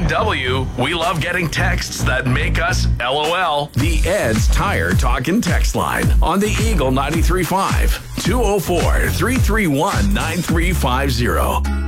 EW, we love getting texts that make us LOL. The Ed's Tire Talkin' text line on the Eagle 93.5, 204-331-9350.